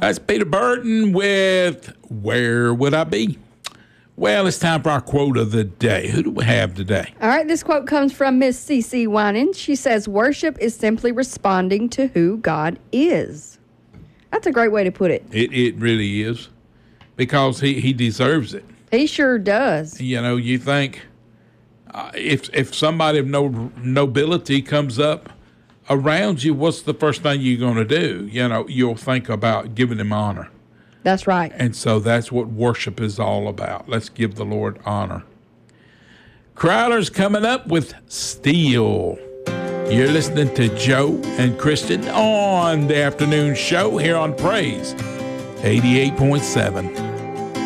That's Peter Burton with Where Would I Be? Well, it's time for our quote of the day. Who do we have today? All right, this quote comes from Miss C.C. Winan. She says, worship is simply responding to who God is. That's a great way to put it. It really is, because he deserves it. He sure does. You know, you think if somebody of nobility comes up around you, what's the first thing you're going to do? You know, you'll think about giving him honor. That's right. And so that's what worship is all about. Let's give the Lord honor. Crowder's coming up with Steel. You're listening to Joe and Kristen on the afternoon show here on Praise 88.7.